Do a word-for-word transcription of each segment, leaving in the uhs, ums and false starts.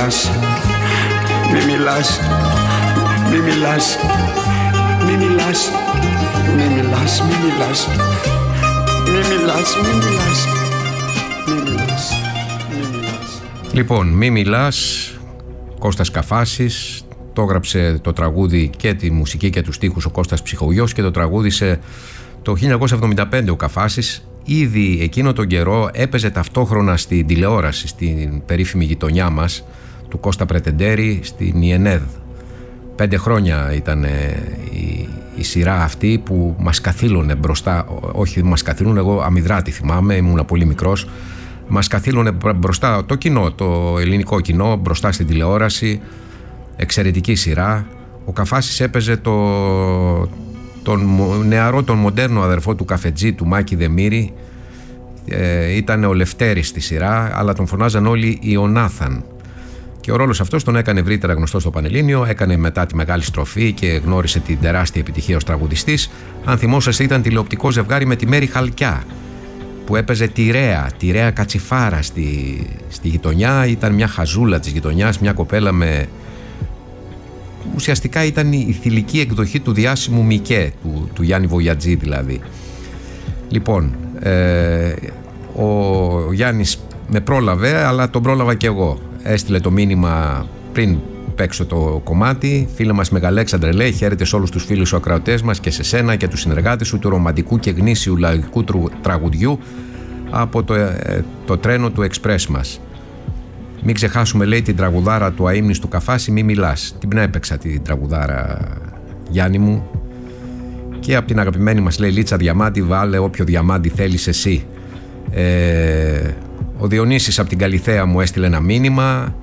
μιλάς, μη μιλάς, μη μιλάς, μη μιλάς, μη μιλάς, μη μιλάς, μη μιλάς, μη μιλάς, μη μιλάς, μη μιλάς. Λοιπόν, μη μιλάς, Κώστας Καφάσης. Το έγραψε το τραγούδι και τη μουσική και τους στίχους ο Κώστας Ψυχογιός και το τραγούδισε το χίλια εννιακόσια εβδομήντα πέντε ο Καφάσης. Ήδη εκείνο τον καιρό έπαιζε ταυτόχρονα στην τηλεόραση, στην περίφημη γειτονιά μας, του Κώστα Πρετεντέρη, στην ΙΕΝΕΔ. Πέντε χρόνια ήταν η, η σειρά αυτή που μας καθήλωνε μπροστά, όχι μας καθήλωνε, εγώ Αμυδράτη θυμάμαι, ήμουν πολύ μικρός, μας καθήλωνε μπροστά το κοινό, το ελληνικό κοινό, μπροστά στην τηλεόραση. Εξαιρετική σειρά. Ο Καφάσης έπαιζε το, τον νεαρό, τον μοντέρνο αδερφό του Καφετζή, του Μάκη Δεμήρη. Ε, ήταν ο Λευτέρης στη σειρά, αλλά τον φωνάζαν όλοι Ιωνάθαν. Και ο ρόλος αυτός τον έκανε ευρύτερα γνωστό στο Πανελλήνιο. Έκανε μετά τη μεγάλη στροφή και γνώρισε την τεράστια επιτυχία ως τραγουδιστής. Αν θυμόσαστε, ήταν τηλεοπτικό ζευγάρι με τη Μέρη Χαλκιά, που έπαιζε τη Ρέα, τη Ρέα Κατσιφάρα στη, στη γειτονιά. Ήταν μια χαζούλα της γειτονιάς, μια κοπέλα με... Ουσιαστικά ήταν η θηλυκή εκδοχή του διάσημου Μικέ, του, του Γιάννη Βογιατζή δηλαδή. Λοιπόν, ε, ο Γιάννης με πρόλαβε, αλλά τον πρόλαβα και εγώ. Έστειλε το μήνυμα πριν παίξω το κομμάτι. Φίλε μας Μεγαλέξανδρε, λέει, χαίρετε σε όλους τους φίλους σου ακροατές μας και σε σένα και τους συνεργάτες σου του ρομαντικού και γνήσιου λαϊκού τραγουδιού από το, ε, το τρένο του Εξπρές μας. Μην ξεχάσουμε, λέει, την τραγουδάρα του αείμνηστου Καφάση, μη μιλάς. Την έπαιξα την τραγουδάρα, Γιάννη μου. Και από την αγαπημένη μας, λέει, Λίτσα Διαμάντη, βάλε όποιο διαμάντι θέλεις εσύ. Ε, ο Διονύσης από την Καλιθέα μου έστειλε ένα μήνυμα.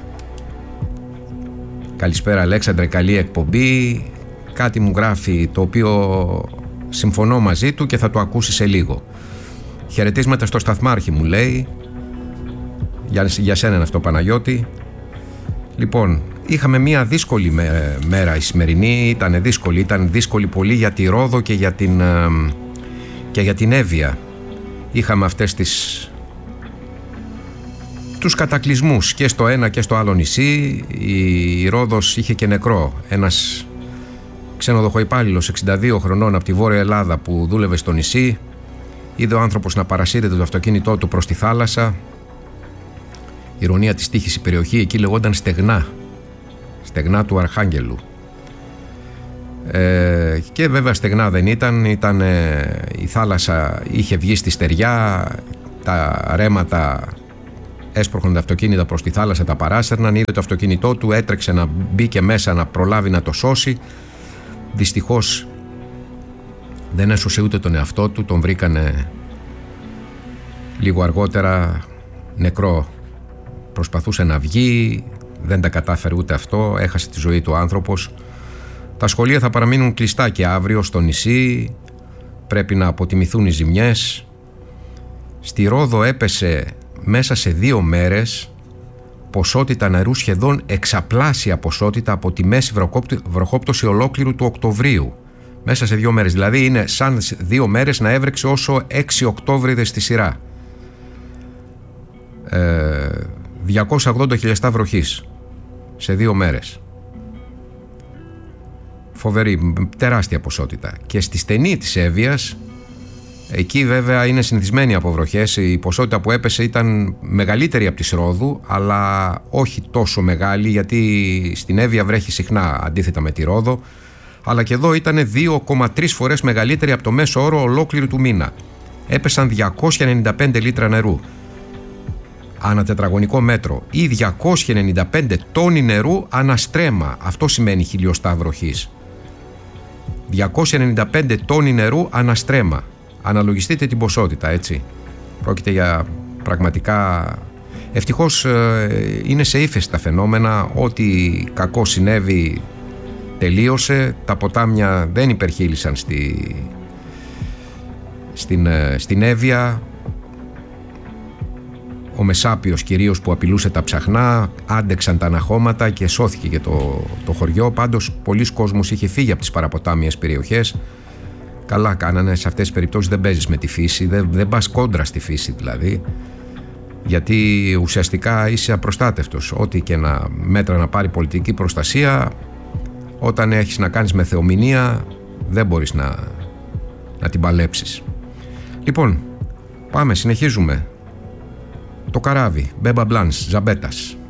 Καλησπέρα Αλέξανδρε, καλή εκπομπή. Κάτι μου γράφει το οποίο συμφωνώ μαζί του και θα το ακούσει σε λίγο. Χαιρετίσματα στο σταθμάρχη, μου λέει. Για, για σένα είναι αυτό, Παναγιώτη. Λοιπόν, είχαμε μια δύσκολη με, μέρα η σημερινή. Ήταν δύσκολη, ήταν δύσκολη πολύ για τη Ρόδο και για την, και για την Εύβοια. Είχαμε αυτές τις τους κατακλυσμούς και στο ένα και στο άλλο νησί. Η Ρόδος είχε και νεκρό. Ένας ξενοδοχοϊπάλληλος εξήντα δύο χρονών από τη Βόρεια Ελλάδα που δούλευε στο νησί είδε ο άνθρωπος να παρασύρεται το αυτοκίνητό του προς τη θάλασσα. Η ηρωνία της τύχης, η περιοχή εκεί λεγόταν Στεγνά, Στεγνά του Αρχάγγελου. Ε, και βέβαια Στεγνά δεν ήταν, ήταν ε, η θάλασσα είχε βγει στη στεριά, τα ρέματα έσπρωχναν τα αυτοκίνητα προς τη θάλασσα, τα παράσερναν, είδε το αυτοκίνητό του, έτρεξε να μπήκε μέσα να προλάβει να το σώσει. Δυστυχώς δεν έσωσε ούτε τον εαυτό του, τον βρήκανε λίγο αργότερα νεκρό. Προσπαθούσε να βγει, δεν τα κατάφερε ούτε αυτό, έχασε τη ζωή του ο άνθρωπος. Τα σχολεία θα παραμείνουν κλειστά και αύριο στο νησί, πρέπει να αποτιμηθούν οι ζημιές. Στη Ρόδο έπεσε μέσα σε δύο μέρες ποσότητα νερού σχεδόν εξαπλάσια ποσότητα από τη μέση βροχόπτωση ολόκληρου του Οκτωβρίου. Μέσα σε δύο μέρες, δηλαδή είναι σαν δύο μέρες να έβρεξε όσο έξι Οκτώβριδες στη σειρά. Ε, διακόσια ογδόντα χιλιοστά βροχής σε δύο μέρες. Φοβερή, τεράστια ποσότητα. Και στη στενή της Εύβοιας, εκεί βέβαια είναι συνηθισμένοι από βροχές, η ποσότητα που έπεσε ήταν μεγαλύτερη από της Ρόδου, αλλά όχι τόσο μεγάλη, γιατί στην Εύβοια βρέχει συχνά αντίθετα με τη Ρόδο, αλλά και εδώ ήταν δύο κόμμα τρεις φορές μεγαλύτερη από το μέσο όρο ολόκληρου του μήνα. Έπεσαν διακόσια ενενήντα πέντε λίτρα νερού ανά τετραγωνικό μέτρο ή διακόσια ενενήντα πέντε τόνοι νερού ανά στρέμμα. Αυτό σημαίνει χιλιοστά βροχής. διακόσια ενενήντα πέντε τόνοι νερού ανά στρέμμα. Αναλογιστείτε την ποσότητα, έτσι. Πρόκειται για πραγματικά... Ευτυχώς ε, είναι σε ύφεση τα φαινόμενα. Ό,τι κακό συνέβη τελείωσε. Τα ποτάμια δεν υπερχείλησαν στη, στην, ε, στην Εύβοια. Ο Μεσάπιος κυρίως που απειλούσε τα ψαχνά, άντεξαν τα αναχώματα και σώθηκε και το, το χωριό. Πάντως πολλοί κόσμος είχε φύγει από τις παραποτάμιες περιοχές. Καλά κάνανε, σε αυτές τις περιπτώσεις δεν παίζεις με τη φύση, δεν, δεν πας κόντρα στη φύση δηλαδή. γιατί ουσιαστικά είσαι απροστάτευτος. Ό,τι και να μέτρα να πάρει πολιτική προστασία, όταν έχεις να κάνεις με θεομηνία δεν μπορείς να, να την παλέψεις. Λοιπόν, πάμε, συνεχίζουμε. Το καράβι, Μπέμπα Μπλάνς, Ζαμπέτας.